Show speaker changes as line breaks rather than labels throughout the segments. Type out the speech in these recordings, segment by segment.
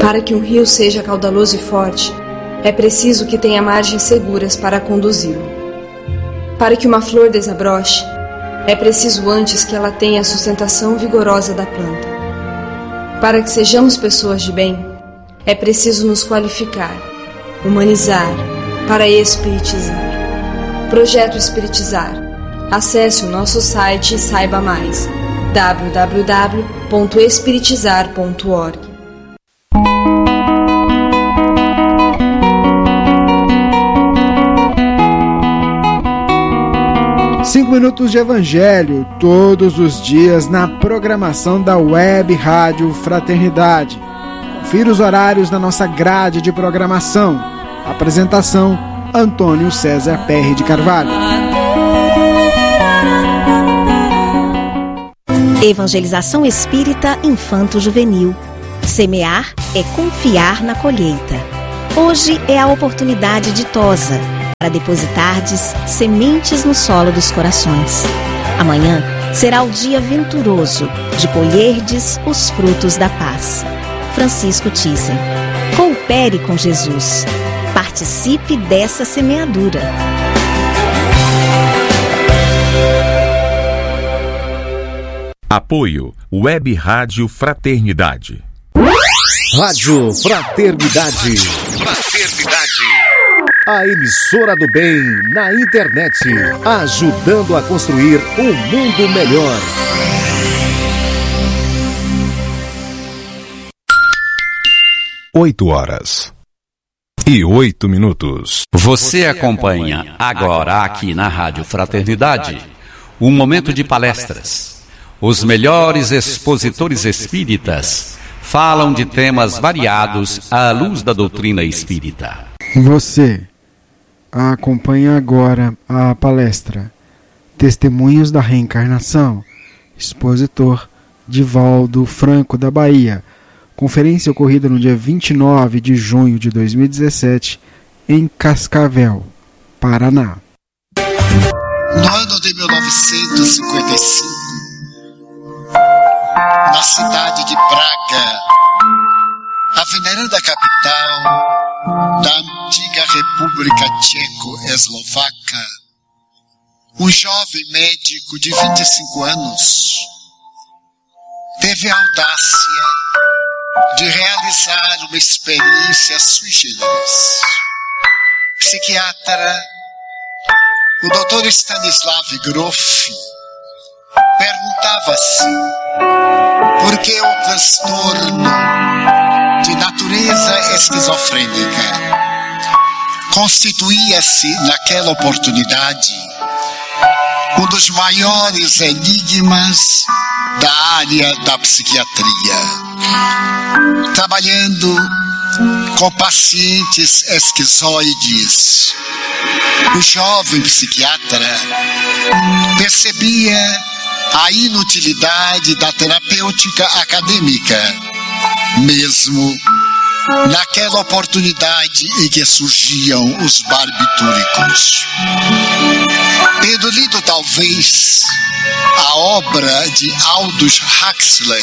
Para que um rio seja caudaloso e forte, é preciso que tenha margens seguras para conduzi-lo. Para que uma flor desabroche, é preciso antes que ela tenha a sustentação vigorosa da planta. Para que sejamos pessoas de bem, é preciso nos qualificar, humanizar, para espiritizar. Projeto Espiritizar. Acesse o nosso site e saiba mais. www.espiritizar.org.
Cinco minutos de Evangelho, todos os dias na programação da Web Rádio Fraternidade. Confira os horários na nossa grade de programação. Apresentação: Antônio César Perry de Carvalho.
Evangelização Espírita Infanto-Juvenil. Semear é confiar na colheita. Hoje é a oportunidade ditosa para depositardes sementes no solo dos corações. Amanhã será o dia venturoso de colherdes os frutos da paz. Francisco Thyssen. Coopere com Jesus. Participe dessa semeadura.
Apoio Web Rádio Fraternidade.
Rádio Fraternidade. A emissora do bem na internet, ajudando a construir um mundo melhor.
Oito horas e 8 minutos.
Você acompanha agora aqui na Rádio Fraternidade um momento de palestras. Os melhores expositores espíritas falam de temas variados à luz da doutrina espírita.
Você acompanha agora a palestra Testemunhos da Reencarnação, expositor Divaldo Franco da Bahia. Conferência ocorrida no dia 29 de junho de 2017 em Cascavel, Paraná.
No ano de 1955, na cidade de Praga, a veneranda capital da antiga República Tcheco-Eslovaca, um jovem médico de 25 anos teve a audácia de realizar uma experiência sui generis. Psiquiatra, o Dr. Stanislav Grof, perguntava-se por que o transtorno de natureza esquizofrênica constituía-se naquela oportunidade um dos maiores enigmas da área da psiquiatria. Trabalhando com pacientes esquizoides, o jovem psiquiatra percebia a inutilidade da terapêutica acadêmica, mesmo naquela oportunidade em que surgiam os barbitúricos. Tendo lido talvez a obra de Aldous Huxley,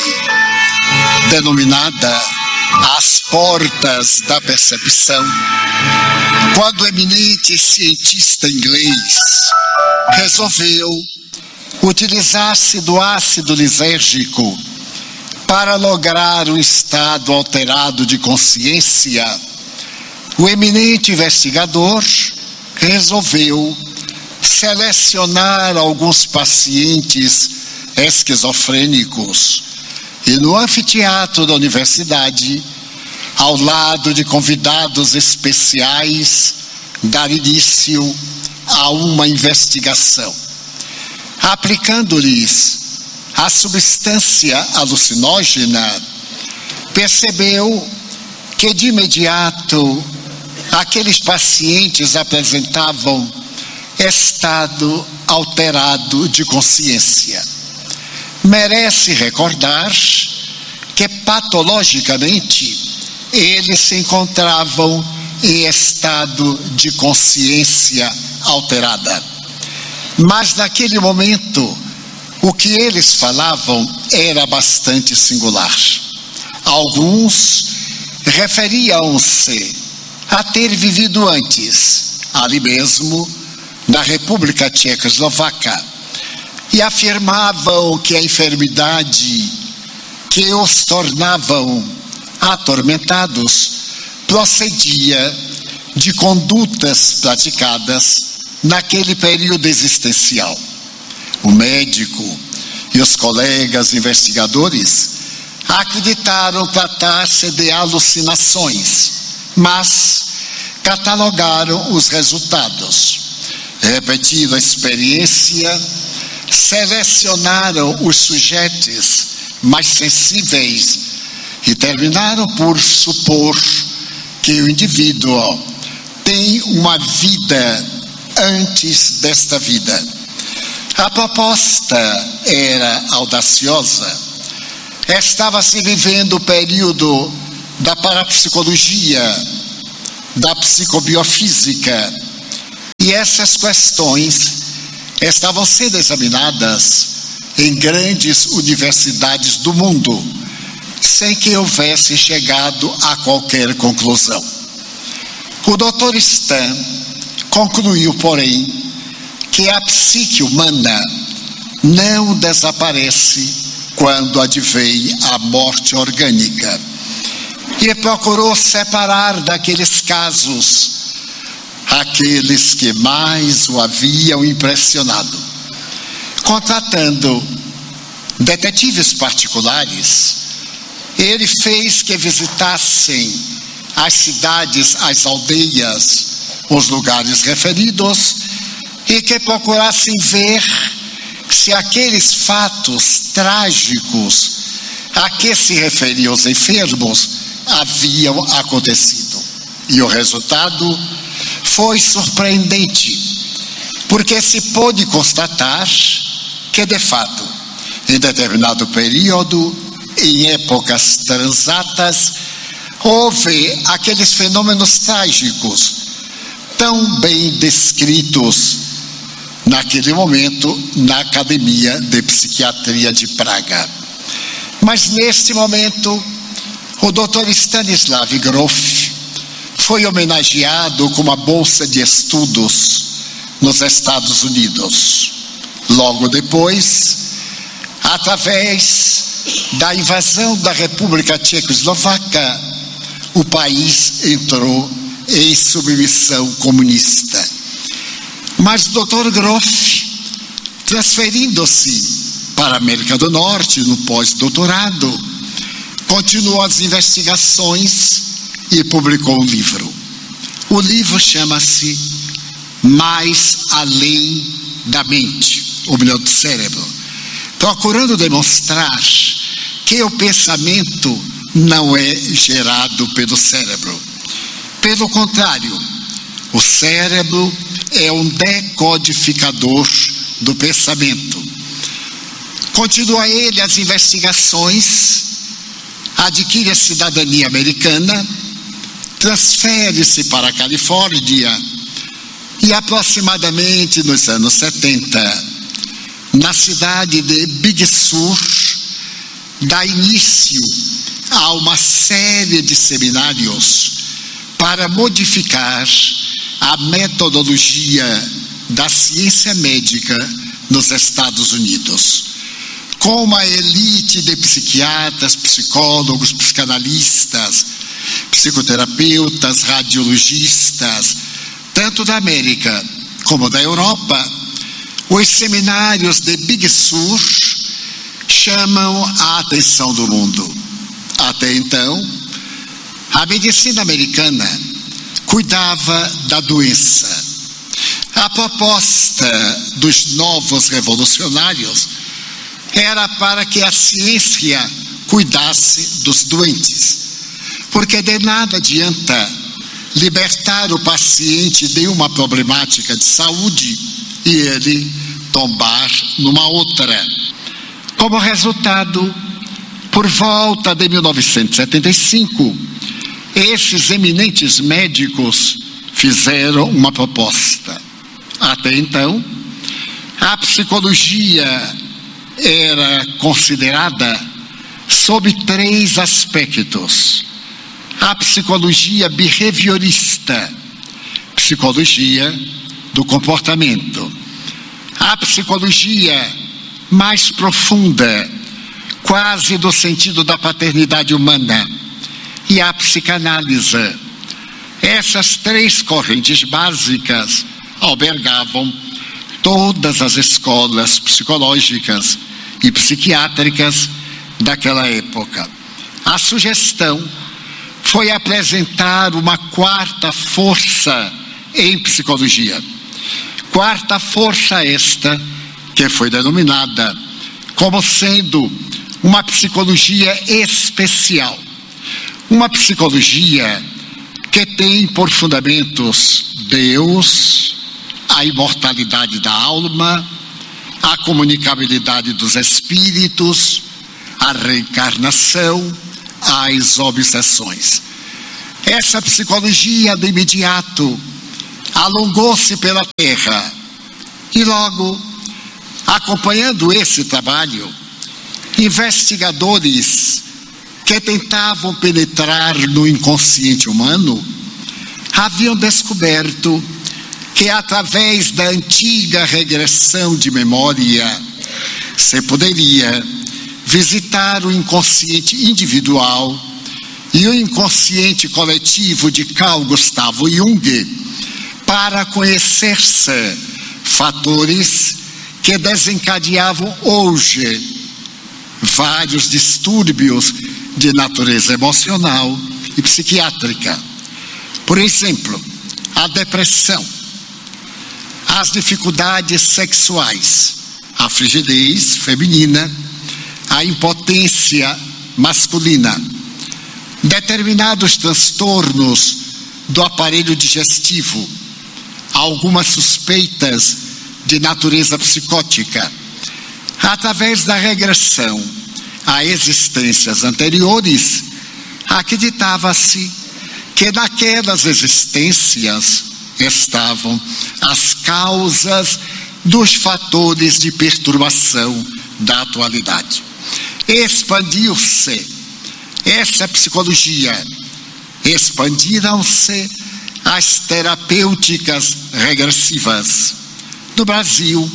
denominada As Portas da Percepção, quando o eminente cientista inglês resolveu utilizar-se do ácido lisérgico para lograr um estado alterado de consciência, o eminente investigador resolveu selecionar alguns pacientes esquizofrênicos e no anfiteatro da universidade, ao lado de convidados especiais, dar início a uma investigação, aplicando-lhes a substância alucinógena. Percebeu que de imediato aqueles pacientes apresentavam estado alterado de consciência. Merece recordar que patologicamente eles se encontravam em estado de consciência alterada. Mas naquele momento, o que eles falavam era bastante singular. Alguns referiam-se a ter vivido antes, ali mesmo, na República Tchecoslovaca, e afirmavam que a enfermidade que os tornavam atormentados procedia de condutas praticadas naquele período existencial. O médico e os colegas investigadores acreditaram tratar-se de alucinações, mas catalogaram os resultados, repetiram a experiência, selecionaram os sujeitos mais sensíveis e terminaram por supor que o indivíduo tem uma vida antes desta vida. A proposta era audaciosa. Estava-se vivendo o período da parapsicologia, da psicobiofísica, e essas questões estavam sendo examinadas em grandes universidades do mundo, sem que houvesse chegado a qualquer conclusão. O Dr. Stan concluiu, porém, que a psique humana não desaparece quando advém a morte orgânica, e procurou separar daqueles casos aqueles que mais o haviam impressionado, contratando detetives particulares. Ele fez que visitassem as cidades, as aldeias, os lugares referidos, e que procurassem ver se aqueles fatos trágicos a que se referiam os enfermos haviam acontecido. E o resultado foi surpreendente, porque se pôde constatar que, de fato, em determinado período, em épocas transatas, houve aqueles fenômenos trágicos tão bem descritos naquele momento na Academia de Psiquiatria de Praga. Mas neste momento, o Dr. Stanislav Grof foi homenageado com uma bolsa de estudos nos Estados Unidos. Logo depois, através da invasão da República Tchecoslovaca, o país entrou em submissão comunista. Mas o Dr. Grof, transferindo-se para a América do Norte no pós-doutorado, continuou as investigações e publicou um livro. O livro chama-se Mais Além da Mente, ou melhor, do cérebro, procurando demonstrar que o pensamento não é gerado pelo cérebro. Pelo contrário, o cérebro é um decodificador do pensamento. Continua ele as investigações, adquire a cidadania americana, transfere-se para a Califórnia e aproximadamente nos anos 70, na cidade de Big Sur, dá início a uma série de seminários para modificar a metodologia da ciência médica nos Estados Unidos, com uma elite de psiquiatras, psicólogos, psicanalistas, psicoterapeutas, radiologistas, tanto da América como da Europa. Os seminários de Big Sur chamam a atenção do mundo. Até então, a medicina americana cuidava da doença. A proposta dos novos revolucionários era para que a ciência cuidasse dos doentes, porque de nada adianta libertar o paciente de uma problemática de saúde e ele tombar numa outra. Como resultado, por volta de 1975, esses eminentes médicos fizeram uma proposta. Até então, a psicologia era considerada sob 3 aspectos: a psicologia behaviorista, psicologia do comportamento, a psicologia mais profunda, quase do sentido da paternidade humana, e a psicanálise. Essas três correntes básicas albergavam todas as escolas psicológicas e psiquiátricas daquela época. A sugestão foi apresentar uma quarta força em psicologia. Quarta força esta que foi denominada como sendo uma psicologia especial. Uma psicologia que tem por fundamentos Deus, a imortalidade da alma, a comunicabilidade dos espíritos, a reencarnação, as obsessões. Essa psicologia de imediato alongou-se pela terra e logo, acompanhando esse trabalho, investigadores que tentavam penetrar no inconsciente humano haviam descoberto que através da antiga regressão de memória se poderia visitar o inconsciente individual e o inconsciente coletivo de Carl Gustav Jung para conhecer-se fatores que desencadeavam hoje vários distúrbios de natureza emocional e psiquiátrica. Por exemplo, a depressão, as dificuldades sexuais, a frigidez feminina, a impotência masculina, determinados transtornos do aparelho digestivo, algumas suspeitas de natureza psicótica. Através da regressão a existências anteriores, acreditava-se que naquelas existências estavam as causas dos fatores de perturbação da atualidade. Expandiu-se essa psicologia, expandiram-se as terapêuticas regressivas. No Brasil,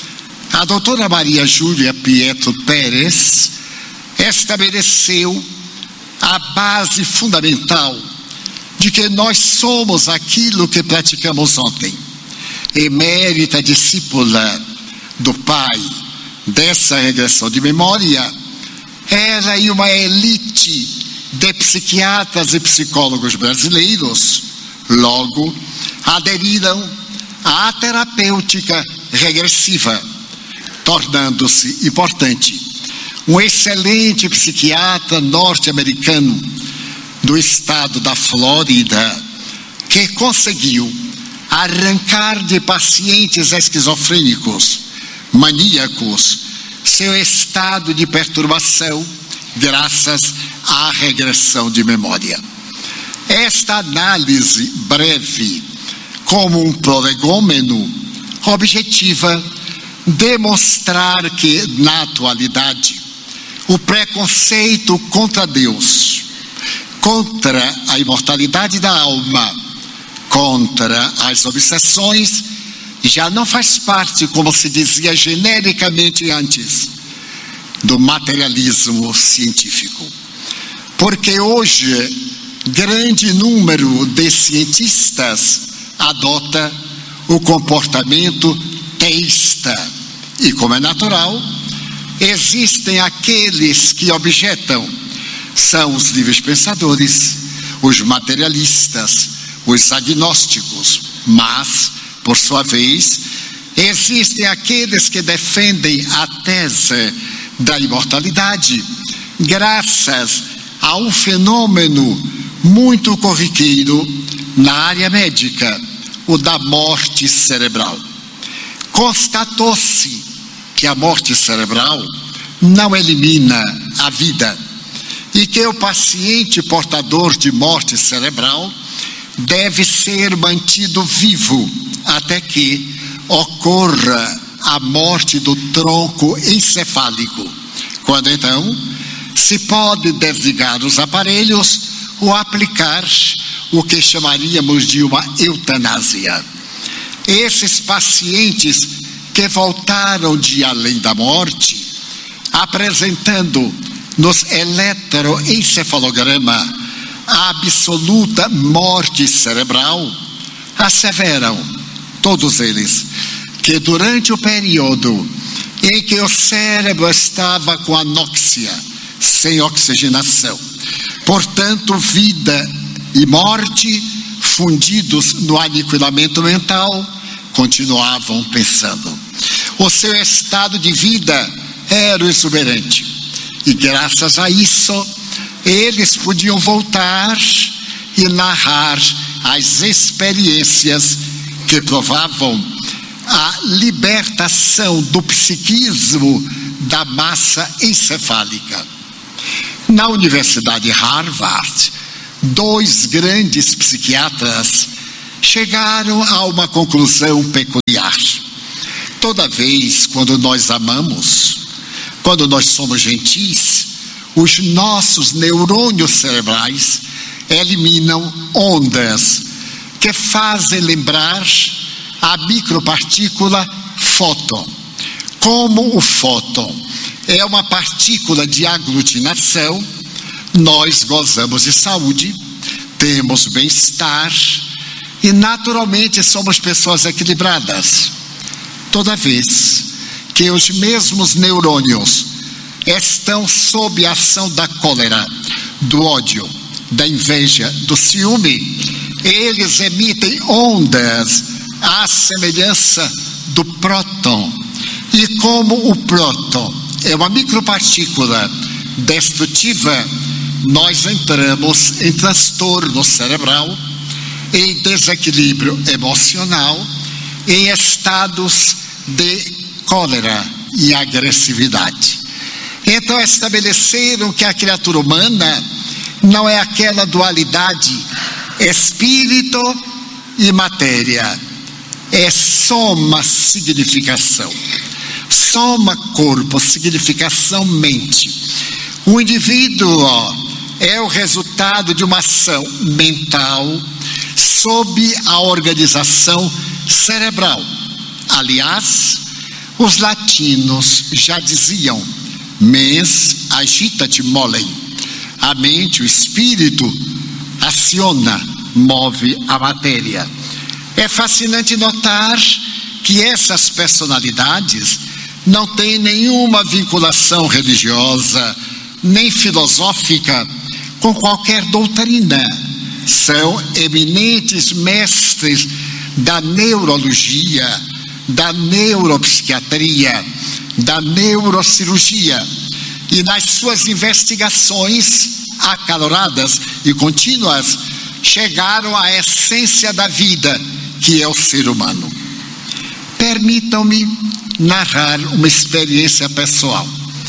a doutora Maria Júlia Pietro Pérez estabeleceu a base fundamental de que nós somos aquilo que praticamos ontem. Emérita discípula do pai dessa regressão de memória, ela e uma elite de psiquiatras e psicólogos brasileiros logo aderiram à terapêutica regressiva, tornando-se importante um excelente psiquiatra norte-americano do estado da Flórida que conseguiu arrancar de pacientes esquizofrênicos, maníacos, seu estado de perturbação graças à regressão de memória. Esta análise breve, como um prolegômeno, objetiva demonstrar que, na atualidade, o preconceito contra Deus, contra a imortalidade da alma, contra as obsessões, já não faz parte, como se dizia genericamente antes, do materialismo científico. Porque hoje, grande número de cientistas adota o comportamento teísta. E, como é natural, existem aqueles que objetam. São os livres pensadores, os materialistas, os agnósticos. Mas, por sua vez, existem aqueles que defendem a tese da imortalidade, graças a um fenômeno muito corriqueiro na área médica, o da morte cerebral. Constatou-se que a morte cerebral não elimina a vida e que o paciente portador de morte cerebral deve ser mantido vivo até que ocorra a morte do tronco encefálico, quando então se pode desligar os aparelhos ou aplicar o que chamaríamos de uma eutanásia. Esses pacientes que voltaram de além da morte, apresentando nos eletroencefalograma a absoluta morte cerebral, asseveram, todos eles, que durante o período em que o cérebro estava com anóxia, sem oxigenação, portanto, vida e morte fundidos no aniquilamento mental, continuavam pensando. O seu estado de vida era exuberante, e graças a isso, eles podiam voltar e narrar as experiências que provavam a libertação do psiquismo da massa encefálica. Na Universidade de Harvard, 2 grandes psiquiatras chegaram a uma conclusão peculiar. Toda vez quando nós amamos, quando nós somos gentis, os nossos neurônios cerebrais eliminam ondas que fazem lembrar a micropartícula fóton. Como o fóton é uma partícula de aglutinação, nós gozamos de saúde, temos bem-estar e naturalmente somos pessoas equilibradas. Toda vez que os mesmos neurônios estão sob a ação da cólera, do ódio, da inveja, do ciúme, eles emitem ondas à semelhança do próton. E como o próton é uma micropartícula destrutiva, nós entramos em transtorno cerebral, em desequilíbrio emocional, em estados de cólera e agressividade. Então estabeleceram que a criatura humana não é aquela dualidade espírito e matéria, é soma significação, soma corpo, significação mente. O indivíduo é o resultado de uma ação mental sob a organização cerebral. Aliás, os latinos já diziam: mens agitat molem. A mente, o espírito, aciona, move a matéria. É fascinante notar que essas personalidades não têm nenhuma vinculação religiosa, nem filosófica, com qualquer doutrina. São eminentes mestres da neurologia, da neuropsiquiatria, da neurocirurgia, e nas suas investigações acaloradas e contínuas chegaram à essência da vida, que é o ser humano. Permitam-me narrar uma experiência pessoal.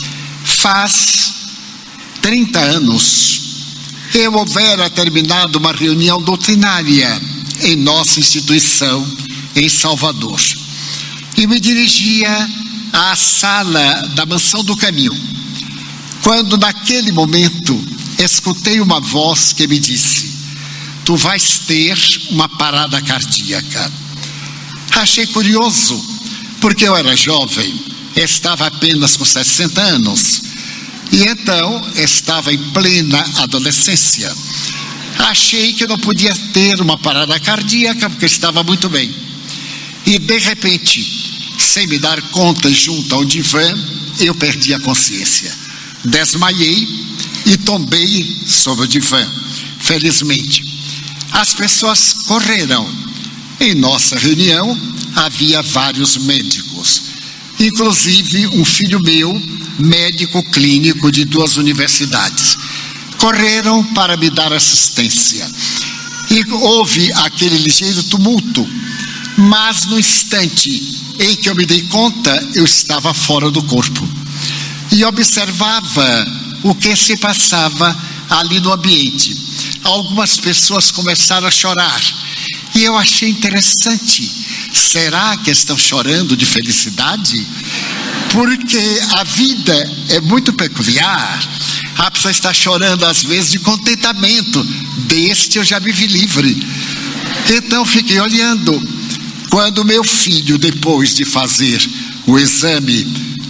Faz 30 anos eu houvera terminado uma reunião doutrinária em nossa instituição em Salvador e me dirigia à sala da Mansão do Caminho, quando naquele momento escutei uma voz que me disse: tu vais ter uma parada cardíaca. Achei curioso, porque eu era jovem, estava apenas com 60 anos, e então estava em plena adolescência. Achei que não podia ter uma parada cardíaca, porque estava muito bem. E de repente, sem me dar conta, junto ao divã, eu perdi a consciência. Desmaiei e tombei sobre o divã. Felizmente, as pessoas correram. Em nossa reunião havia vários médicos, inclusive um filho meu, médico clínico de 2 universidades. Correram para me dar assistência e houve aquele ligeiro tumulto, mas no instante em que eu me dei conta, eu estava fora do corpo e observava o que se passava ali no ambiente. Algumas pessoas começaram a chorar e eu achei interessante. Será que estão chorando de felicidade? Porque a vida é muito peculiar. A pessoa está chorando às vezes de contentamento. Deste eu já me vi livre. Então fiquei olhando. Quando meu filho, depois de fazer o exame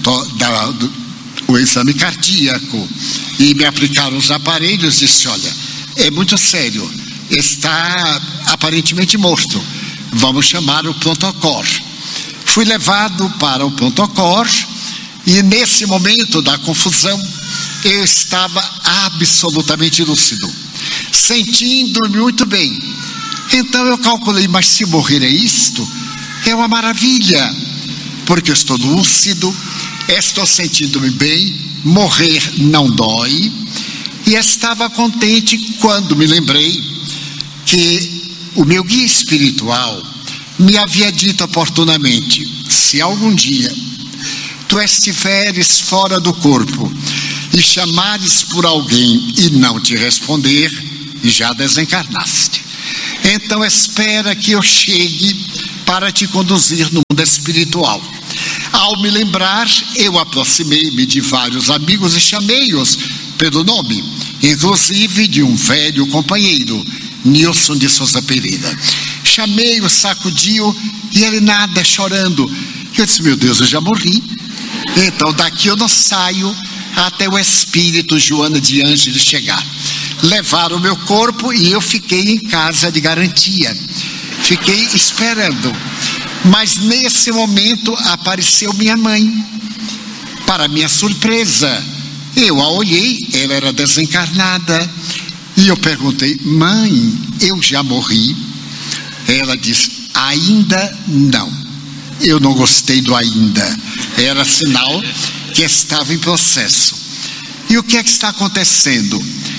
cardíaco e me aplicaram os aparelhos, disse: olha, é muito sério, está aparentemente morto, vamos chamar o pronto-socorro. Fui levado para o pronto-socorro e nesse momento da confusão eu estava absolutamente lúcido, sentindo-me muito bem. Então eu calculei, mas se morrer é isto, é uma maravilha, porque eu estou lúcido, estou sentindo-me bem, morrer não dói. E estava contente quando me lembrei que o meu guia espiritual me havia dito oportunamente: se algum dia tu estiveres fora do corpo e chamares por alguém e não te responder, já desencarnaste. Então espera que eu chegue para te conduzir no mundo espiritual. Ao me lembrar, eu aproximei-me de vários amigos e chamei-os pelo nome, inclusive de um velho companheiro, Nilson de Souza Pereira. Chamei-o, sacudi-o e ele nada, chorando. Eu disse: meu Deus, eu já morri. Então daqui eu não saio até o espírito Joana de Ângeles chegar. Levaram o meu corpo e eu fiquei em casa de garantia. Fiquei esperando. Mas nesse momento apareceu minha mãe. Para minha surpresa, eu a olhei, ela era desencarnada. E eu perguntei: mãe, eu já morri? Ela disse: ainda não. Eu não gostei do ainda. Era sinal que estava em processo. E o que é que está acontecendo?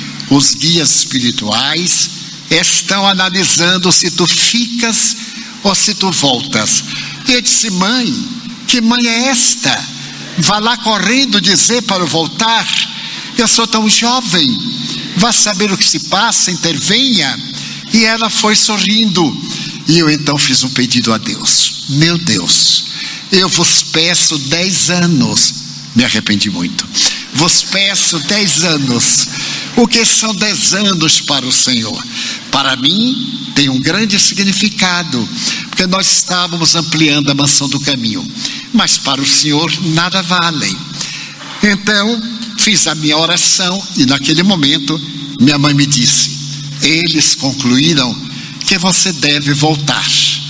Os guias espirituais estão analisando se tu ficas ou se tu voltas. E eu disse: mãe, que mãe é esta? Vá lá correndo dizer para eu voltar. Eu sou tão jovem. Vá saber o que se passa, intervenha. E ela foi sorrindo. E eu então fiz um pedido a Deus: meu Deus, eu vos peço 10 anos. Me arrependi muito. Vos peço 10 anos. O que são 10 anos para o Senhor? Para mim tem um grande significado, porque nós estávamos ampliando a mansão do caminho, mas para o Senhor nada vale. Então fiz a minha oração e naquele momento minha mãe me disse: eles concluíram que você deve voltar.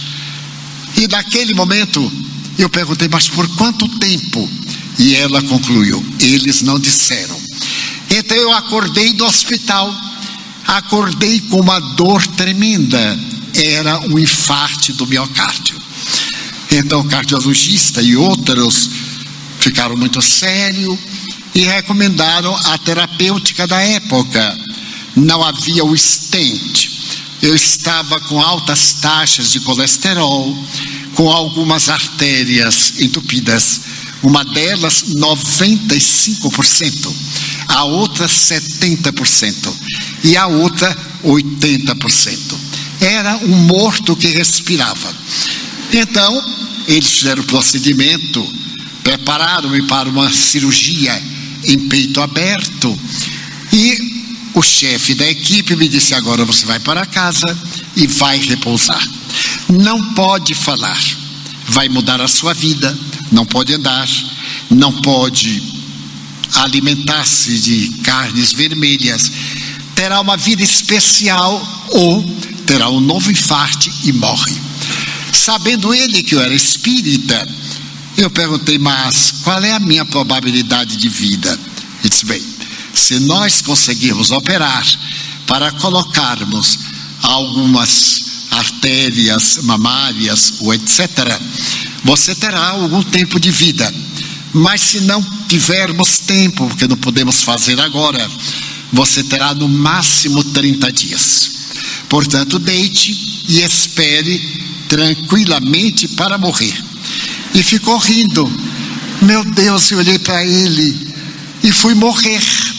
E naquele momento eu perguntei: mas por quanto tempo? E ela concluiu: eles não disseram. Então eu acordei do hospital, acordei com uma dor tremenda, era um infarte do miocárdio. Então o cardiologista e outros ficaram muito sérios e recomendaram a terapêutica da época. Não havia o stent. Eu estava com altas taxas de colesterol, com algumas artérias entupidas, uma delas 95%, a outra 70% e a outra 80%. Era um morto que respirava. Então eles fizeram o procedimento, prepararam-me para uma cirurgia em peito aberto e o chefe da equipe me disse: agora você vai para casa e vai repousar. Não pode falar, vai mudar a sua vida, não pode andar, não pode alimentar-se de carnes vermelhas, terá uma vida especial ou terá um novo infarte e morre. Sabendo ele que eu era espírita, eu perguntei: mas qual é a minha probabilidade de vida? Ele disse: bem, se nós conseguirmos operar para colocarmos algumas artérias mamárias ou etc., você terá algum tempo de vida. Mas se não tivermos tempo, porque não podemos fazer agora, você terá no máximo 30 dias. Portanto, deite e espere tranquilamente para morrer. E ficou rindo. Meu Deus, eu olhei para ele e fui morrer.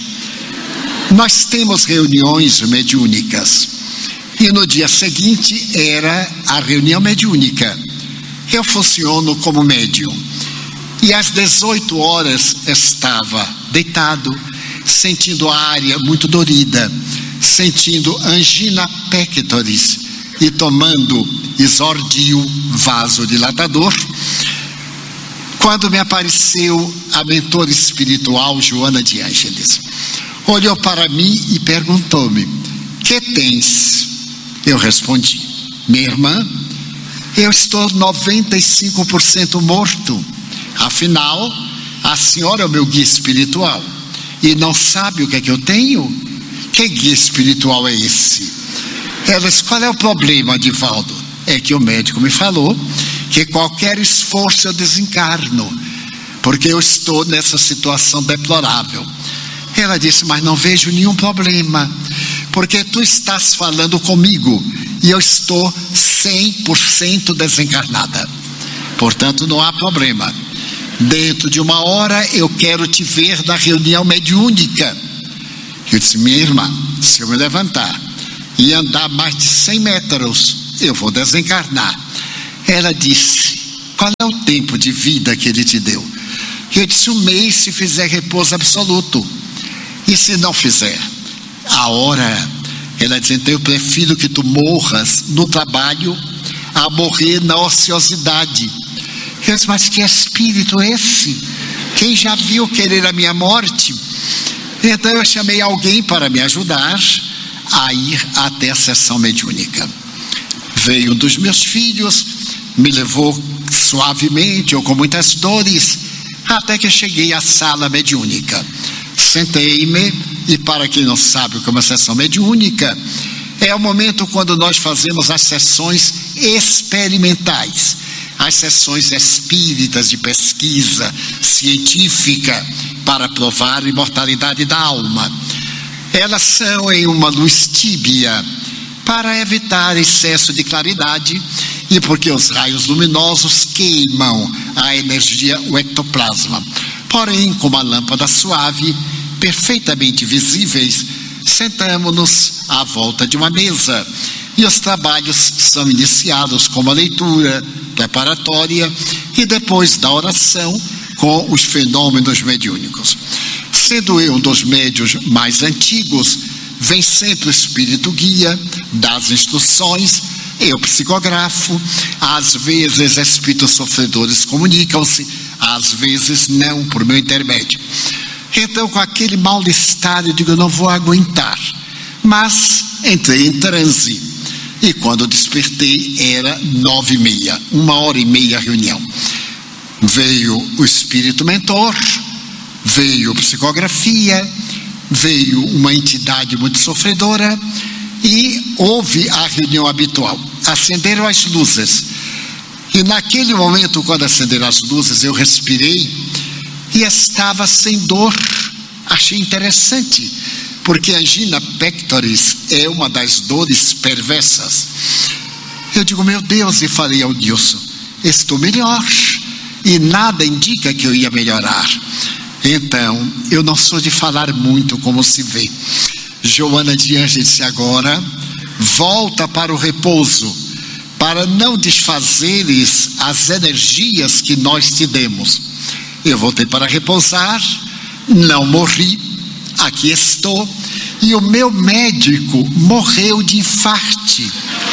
Nós temos reuniões mediúnicas e no dia seguinte era a reunião mediúnica. Eu funciono como médium e às 18 horas estava deitado sentindo a área muito dorida, sentindo angina pectoris e tomando exordio vasodilatador, quando me apareceu a mentora espiritual Joana de Ângeles. Olhou para mim e perguntou-me: que tens? Eu respondi: minha irmã, eu estou 95% morto. Afinal, a senhora é o meu guia espiritual e não sabe o que é que eu tenho? Que guia espiritual é esse? Ela disse: qual é o problema, Divaldo? É que o médico me falou que qualquer esforço eu desencarno, porque eu estou nessa situação deplorável. Ela disse: mas não vejo nenhum problema, porque tu estás falando comigo e eu estou 100% desencarnada. Portanto, não há problema. Dentro de 1 hora eu quero te ver na reunião mediúnica. Eu disse: minha irmã, se eu me levantar e andar mais de 100 metros, eu vou desencarnar. Ela disse: qual é o tempo de vida que ele te deu? Eu disse: 1 mês se fizer repouso absoluto. E se não fizer? A hora. Ela disse: então eu prefiro que tu morras no trabalho a morrer na ociosidade. Eu disse: mas que espírito é esse? Quem já viu querer a minha morte? Então eu chamei alguém para me ajudar a ir até a sessão mediúnica. Veio um dos meus filhos, me levou suavemente ou com muitas dores, até que cheguei à sala mediúnica. Sentei-me, e para quem não sabe o que é uma sessão mediúnica, é o momento quando nós fazemos as sessões experimentais, as sessões espíritas de pesquisa científica para provar a imortalidade da alma. Elas são em uma luz tíbia para evitar excesso de claridade e porque os raios luminosos queimam a energia, o ectoplasma. Porém, com uma lâmpada suave, perfeitamente visíveis, sentamos-nos à volta de uma mesa e os trabalhos são iniciados com uma leitura preparatória e depois da oração com os fenômenos mediúnicos. Sendo eu um dos médiuns mais antigos, vem sempre o espírito guia, dá as instruções, eu psicografo, às vezes espíritos sofredores comunicam-se, às vezes não, por meu intermédio. Então, com aquele mal-estar, eu digo: eu não vou aguentar. Mas entrei em transe. E quando despertei, era 9h30, 1h30 a reunião. Veio o espírito mentor, veio psicografia, veio uma entidade muito sofredora e houve a reunião habitual. Acenderam as luzes. E naquele momento, quando acenderam as luzes, eu respirei e estava sem dor. Achei interessante, porque a angina pectoris é uma das dores perversas. Eu digo: meu Deus, e falei ao Nilson: estou melhor, e nada indica que eu ia melhorar. Então, eu não sou de falar muito, como se vê. Joana de Ângeles disse: agora volta para o repouso, para não desfazeres as energias que nós te demos. Eu voltei para repousar, não morri, aqui estou, e o meu médico morreu de infarte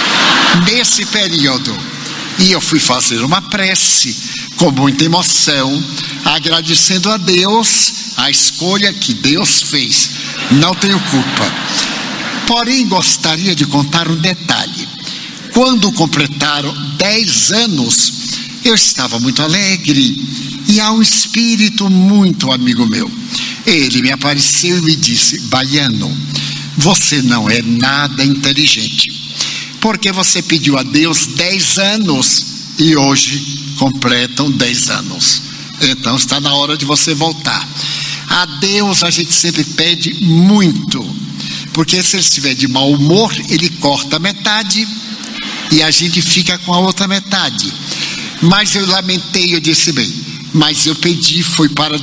nesse período. E eu fui fazer uma prece com muita emoção, agradecendo a Deus a escolha que Deus fez. Não tenho culpa. Porém, gostaria de contar um detalhe. Quando completaram 10 anos, eu estava muito alegre, e há um espírito muito amigo meu. Ele me apareceu e me disse: Baiano, você não é nada inteligente, porque você pediu a Deus 10 anos e hoje completam 10 anos. Então está na hora de você voltar. A Deus a gente sempre pede muito, porque se ele estiver de mau humor, ele corta metade e a gente fica com a outra metade. Mas eu lamentei, eu disse: bem, mas eu pedi, foi para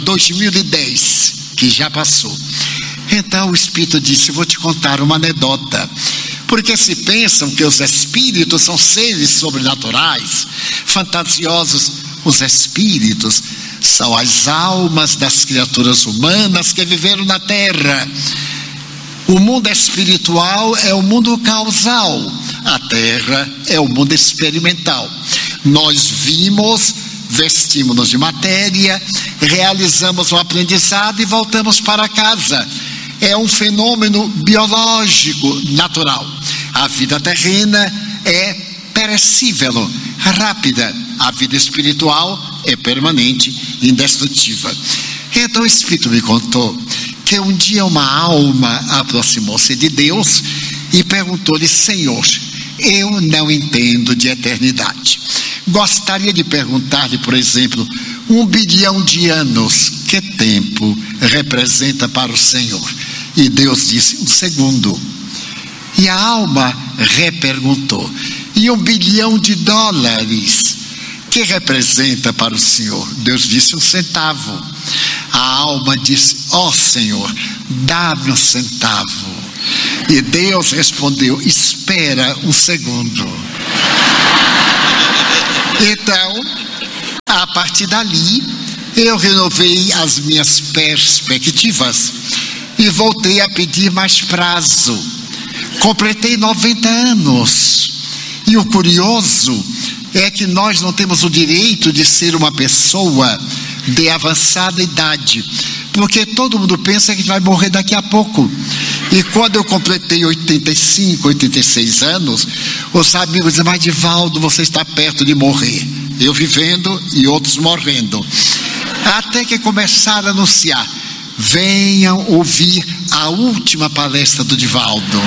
2010, que já passou. Então o Espírito disse: vou te contar uma anedota. Porque se pensam que os espíritos são seres sobrenaturais, fantasiosos, os espíritos são as almas das criaturas humanas que viveram na Terra. O mundo espiritual é o mundo causal, a Terra é o mundo experimental. Nós vimos, vestimos-nos de matéria, realizamos o aprendizado e voltamos para casa. É um fenômeno biológico natural. A vida terrena é perecível, rápida. A vida espiritual é permanente, indestrutível. Então o Espírito me contou que um dia uma alma aproximou-se de Deus e perguntou-lhe: Senhor, eu não entendo de eternidade. Gostaria de perguntar-lhe, por exemplo, 1 bilhão de anos, que tempo representa para o Senhor? E Deus disse: 1 segundo. E a alma reperguntou: e 1 bilhão de dólares, que representa para o Senhor? Deus disse: 1 centavo. A alma disse: ó Senhor, dá-me 1 centavo. E Deus respondeu: espera 1 segundo. Então, a partir dali, eu renovei as minhas perspectivas e voltei a pedir mais prazo. Completei 90 anos. E o curioso é que nós não temos o direito de ser uma pessoa de avançada idade, porque todo mundo pensa que vai morrer daqui a pouco. E quando eu completei 85, 86 anos, os amigos dizem: mas Divaldo, você está perto de morrer. Eu vivendo e outros morrendo. Até que começaram a anunciar: venham ouvir a última palestra do Divaldo.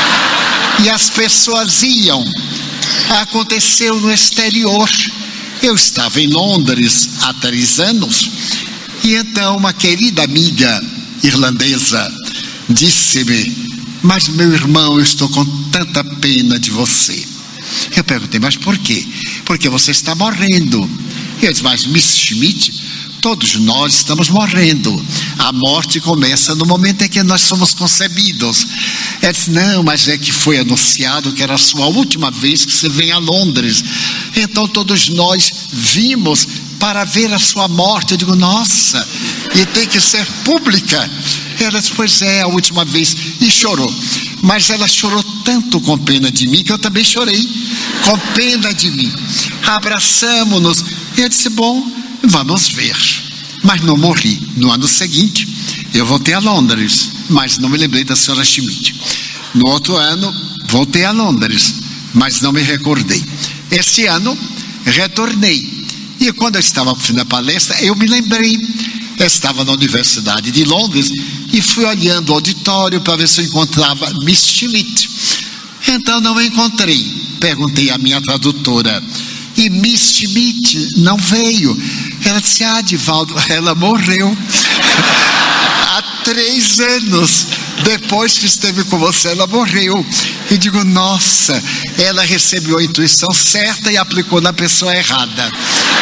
E as pessoas iam. Aconteceu no exterior. Eu estava em Londres há 3 anos, e então uma querida amiga irlandesa disse-me: mas meu irmão, eu estou com tanta pena de você. Eu perguntei: mas por quê? Porque você está morrendo. Eu disse: mas Miss Schmidt, todos nós estamos morrendo. A morte começa no momento em que nós somos concebidos. Ela disse: não, mas é que foi anunciado que era a sua última vez que você vem a Londres. Então todos nós vimos para ver a sua morte. Eu digo: nossa, e tem que ser pública. Ela disse: pois é, a última vez. E chorou. Mas ela chorou tanto com pena de mim que eu também chorei com pena de mim. Abraçamos-nos. Eu disse: bom, vamos ver. Mas não morri. No ano seguinte, eu voltei a Londres, mas não me lembrei da senhora Schmidt. No outro ano, voltei a Londres, mas não me recordei. Este ano, retornei. E quando eu estava fazendo a palestra, eu me lembrei. Eu estava na Universidade de Londres e fui olhando o auditório para ver se eu encontrava Miss Schmidt. Então não encontrei. Perguntei à minha tradutora e Miss Schmidt não veio. Ela disse: ah, Divaldo, ela morreu. Há 3 anos depois que esteve com você, ela morreu. E digo: nossa, ela recebeu a intuição certa e aplicou na pessoa errada.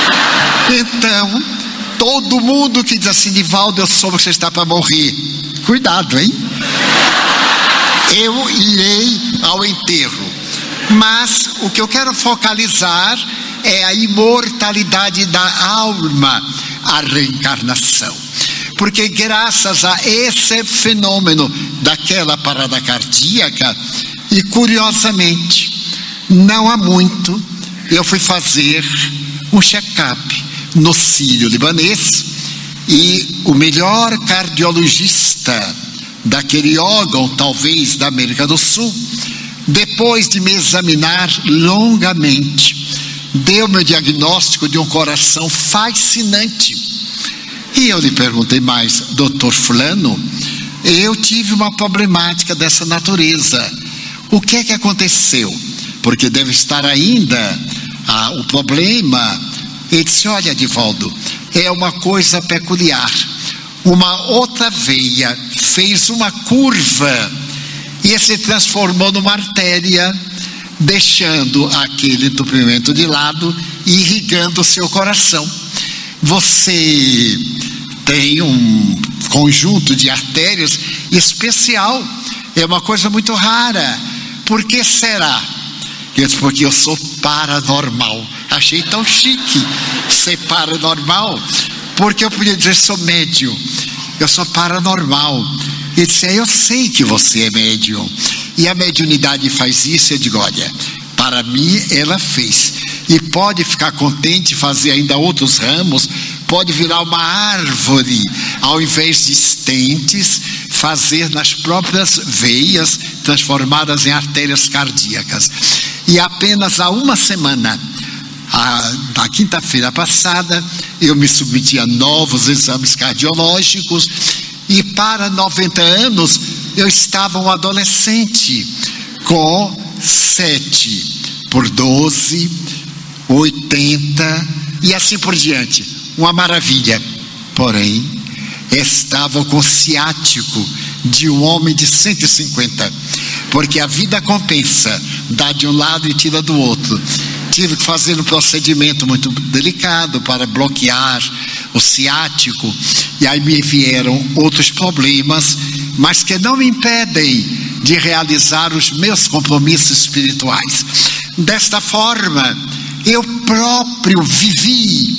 Então, todo mundo que diz assim: Divaldo, eu soube que você está para morrer, cuidado, hein? Eu irei ao enterro. Mas o que eu quero focalizar é a imortalidade da alma, a reencarnação. Porque graças a esse fenômeno daquela parada cardíaca, e curiosamente, não há muito, eu fui fazer um check-up no Sírio-Libanês, e o melhor cardiologista daquele órgão, talvez da América do Sul, depois de me examinar longamente, deu-me o diagnóstico de um coração fascinante. E eu lhe perguntei: mas, doutor fulano, eu tive uma problemática dessa natureza. O que é que aconteceu? Porque deve estar ainda o problema. Ele disse: olha, Divaldo, é uma coisa peculiar. Uma outra veia fez uma curva e se transformou numa artéria, deixando aquele entupimento de lado e irrigando o seu coração. Você tem um conjunto de artérias especial, é uma coisa muito rara. Por que será? Eu disse: porque eu sou paranormal. Achei tão chique ser paranormal, porque eu podia dizer: sou médium, eu sou paranormal. Ele disse: eu sei que você é médium, e a mediunidade faz isso. Eu digo: olha, para mim ela fez, e pode ficar contente, fazer ainda outros ramos, pode virar uma árvore, ao invés de estentes, fazer nas próprias veias, transformadas em artérias cardíacas. E apenas há uma semana, na quinta-feira passada, eu me submeti a novos exames cardiológicos, e para 90 anos eu estava um adolescente com 7 por 12, 80 e assim por diante, uma maravilha. Porém, estava com ciático de um homem de 150, porque a vida compensa, dá de um lado e tira do outro. Tive que fazer um procedimento muito delicado para bloquear o ciático, e aí me vieram outros problemas, mas que não me impedem de realizar os meus compromissos espirituais. Desta forma, eu próprio vivi